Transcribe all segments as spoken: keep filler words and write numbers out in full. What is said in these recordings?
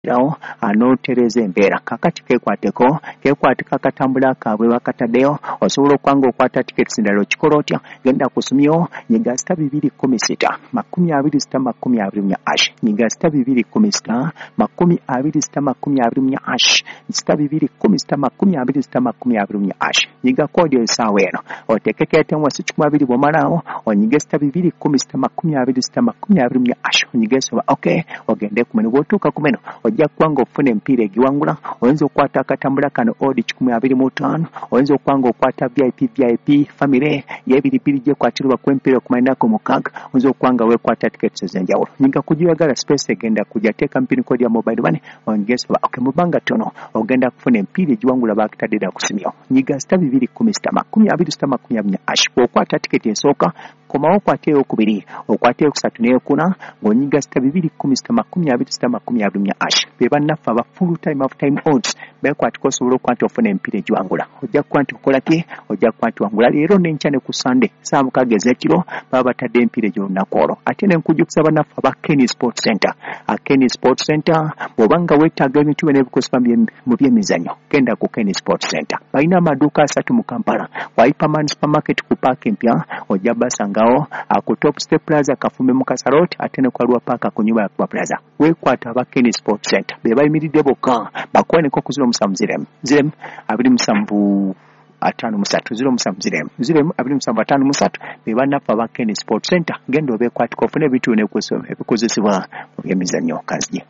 Yao anotereza embeera kakati kekwateko kekwatika katambula kabwe bakataddeyo osobola okwanga okwata tickets ndalo kikola otya genda kusumyo nyiga sita bibiri kumi sita makumi abiri sita makumi abiri mu ash nyiga sita bibiri kumi sita makumi abiri sita makumi abiri mu ash sita bibiri kumi sita makumi abiri sita makumi abiri mu ash nyiga kodi esawa eno otekekete mu kikumi abiri bomalawo onyiga sita bibiri kumi sita makumi abiri sita makumi abiri mu ash onyiga soba okay ogende kumeno botuka kumeno ojja kwanga ofuna empiira egiwangula oyinza okwata akatambula kano odi kikumi abiri mu ttaano oyinza okwanga okwata vip vip family y'ebiribiri gye kwatirwa kw'empiira okumalirako mukaaga oyinza okwanga weekwata tickets ez'enjawulo nyinga kugiyagala space egenda kujja teeka mpini kodi ya mobile money ongesoba okay mubanga tono ogenda kufuna empiira egiwangula baakitaddira kusimyo nyiga sita bibiri kumi sita makumi abiri sita makumi abiri ash okwata tiketi esooka komawo okwata eyokubiri okwata eyokusatu n'eyokuna ng'onyiga sita bibiri kumi sita makumi abiri sita makumi abiri ash bannaffe aba full time of time odds beekwatika osobola okwanta ofuna empiira egiwangula ojja kuba nti okola ki ojja kuba nti wangula leero n'enkya ne ku sande saa mukaaga ez'ekiro baba batadde empiira egy'olunaku olwo ate ne nkujjukiza bannaffe aba Kenny Sports Center Kenny Sports Center bw'obanga weetaaga ebintu byonna ebikozesebwa mu by'emizannyo genda ku Kenny Sports Center balina amaduuka asatu mu Kampala wa Hyperman Supermarket ku paaka empya ojja basangawo ku Top Step Plaza Kafumbe mu Kasaroti ate ne ku Alwa Paaka ku nyumba ya Kuba Plaza weekwata aba Kenny Sports Center be bayimiridde bokka bakwaneko ku ziro musanvu ziremu ziremu abiri musanvu atano musatu ziro musanvu ziremu ziremu abiri musanvu atano musatu be bannaffe aba Kenny Sports Center genda obeekwatika ofune ebintu ebikozesebwa mu by'emizannyo kanzije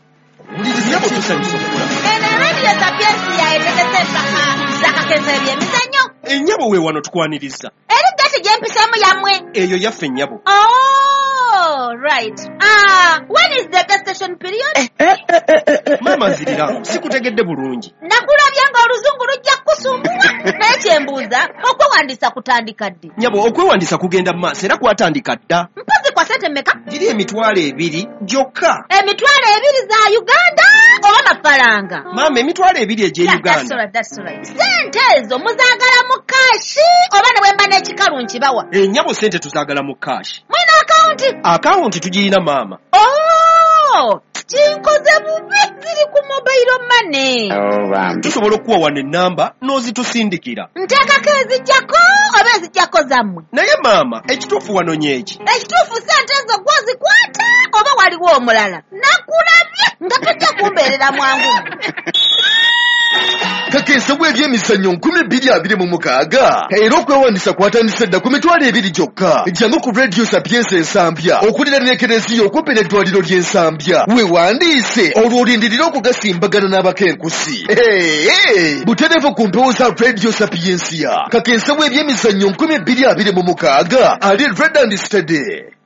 ennyabo we wano tukwaniriza eri gati gyempisemu yammwe eyo yaffe ennyabo. Oh, right. Ah, when is the gestation period? Eh, eh, eh, eh, eh, mama nzirira sikutegedde bulungi. Nakulabye nga oluzungu lujja kusumbua naye kyembuuza okwewandiisa kutandika ddi? Nyabo okwewandiisa kugenda mu maaso era kwatandika dda. Mpozi kwa sente mmeka? Giri emitwalo ebiri gyokka. Emitwalo ebiri za Uganda oba mafaranga? Mama emitwalo ebiri egye Uganda. That's right, that's right. Sente ezo muzaagala mu kashi oba ne bwemba n'ekikalu nkibawa? Ennyabo sente tuzaagala mu kashi. Mwina akawunti? Akawunti tugirina mama. Oh! Kinkoze bubi ziri ku mobile money. Oh, bambi. Tusobola okuwa wano ennamba n'ozitusindikira. Nteekako ezijjako oba ezijjako zammwe? Naye mama ekituufu wano nyeeki. Ekituufu sente ezo gwozikwata oba waliwo omulala? Nakulabye nga tojja kumbeerera mwangu. Kakensa bw'ebyemizannyo nkumi bbiri abiri mu mukaaga era okwewandiisa kwatandise dda ku mitwalo ebiri gyokka. Jjangu ku Radio Sapienza Ensambya okulira n'ekereziya okumpi n'eddwaliro ly'Ensambya weewandiise olwo olindirira okugasimbagana n'abakenkusi. Hey, butereevu ku mpewo za Radio Sapienza. Kakensa bw'ebyemizannyo nkumi bbiri abiri mu mukaaga ali Red and Steady.